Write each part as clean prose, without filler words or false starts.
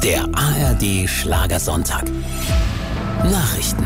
Der ARD Schlagersonntag. Nachrichten.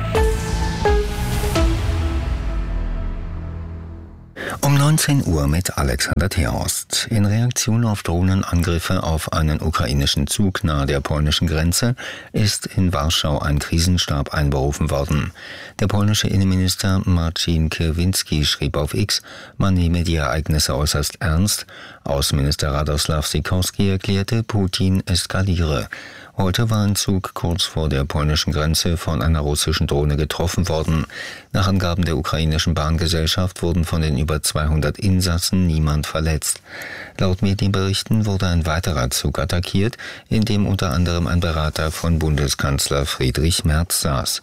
Um 19 Uhr mit Alexander Theost. In Reaktion auf Drohnenangriffe auf einen ukrainischen Zug nahe der polnischen Grenze ist in Warschau ein Krisenstab einberufen worden. Der polnische Innenminister Marcin Kierwiński schrieb auf X, man nehme die Ereignisse äußerst ernst. Außenminister Radosław Sikorski erklärte, Putin eskaliere. Heute war ein Zug kurz vor der polnischen Grenze von einer russischen Drohne getroffen worden. Nach Angaben der ukrainischen Bahngesellschaft wurden von den über 200 Insassen niemand verletzt. Laut Medienberichten wurde ein weiterer Zug attackiert, in dem unter anderem ein Berater von Bundeskanzler Friedrich Merz saß.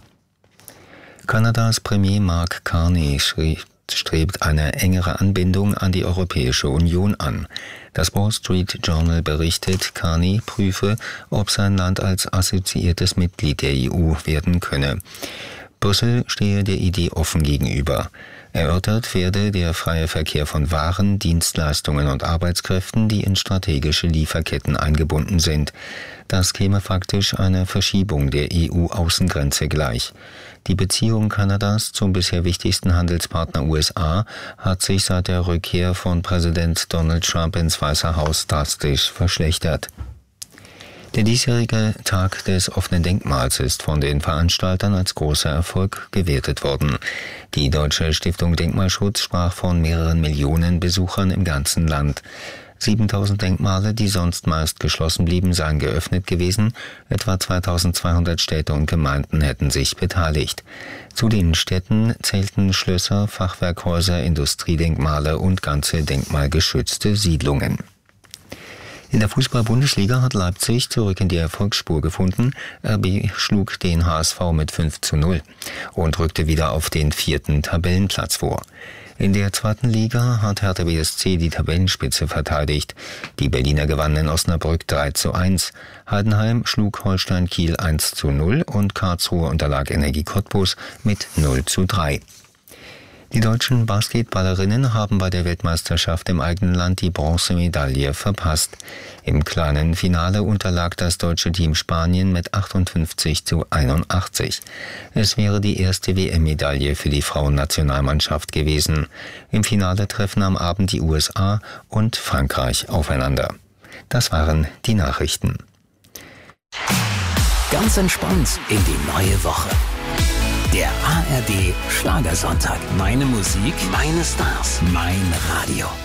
Kanadas Premier Mark Carney strebt eine engere Anbindung an die Europäische Union an. Das Wall Street Journal berichtet, Carney prüfe, ob sein Land als assoziiertes Mitglied der EU werden könne. Brüssel stehe der Idee offen gegenüber. Erörtert werde der freie Verkehr von Waren, Dienstleistungen und Arbeitskräften, die in strategische Lieferketten eingebunden sind. Das käme faktisch einer Verschiebung der EU-Außengrenze gleich. Die Beziehung Kanadas zum bisher wichtigsten Handelspartner USA hat sich seit der Rückkehr von Präsident Donald Trump ins Weiße Haus drastisch verschlechtert. Der diesjährige Tag des offenen Denkmals ist von den Veranstaltern als großer Erfolg gewertet worden. Die Deutsche Stiftung Denkmalschutz sprach von mehreren Millionen Besuchern im ganzen Land. 7.000 Denkmale, die sonst meist geschlossen blieben, seien geöffnet gewesen. Etwa 2.200 Städte und Gemeinden hätten sich beteiligt. Zu den Städten zählten Schlösser, Fachwerkhäuser, Industriedenkmale und ganze denkmalgeschützte Siedlungen. In der Fußball-Bundesliga hat Leipzig zurück in die Erfolgsspur gefunden. RB schlug den HSV mit 5:0 und rückte wieder auf den 4. Tabellenplatz vor. In der 2. Liga hat Hertha BSC die Tabellenspitze verteidigt. Die Berliner gewannen in Osnabrück 3:1. Heidenheim schlug Holstein Kiel 1:0 und Karlsruhe unterlag Energie Cottbus mit 0:3. Die deutschen Basketballerinnen haben bei der Weltmeisterschaft im eigenen Land die Bronzemedaille verpasst. Im kleinen Finale unterlag das deutsche Team Spanien mit 58:81. Es wäre die erste WM-Medaille für die Frauennationalmannschaft gewesen. Im Finale treffen am Abend die USA und Frankreich aufeinander. Das waren die Nachrichten. Ganz entspannt in die neue Woche. Der ARD Schlagersonntag. Meine Musik, meine Stars, mein Radio.